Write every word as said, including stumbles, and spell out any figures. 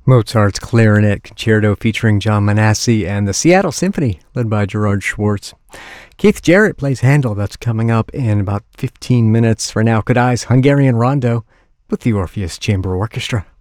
Mozart's Clarinet Concerto featuring John Manassi, and the Seattle Symphony led by Gerard Schwartz. Keith Jarrett plays Handel. That's coming up in about fifteen minutes. For now, Kodai's Hungarian Rondo with the Orpheus Chamber Orchestra.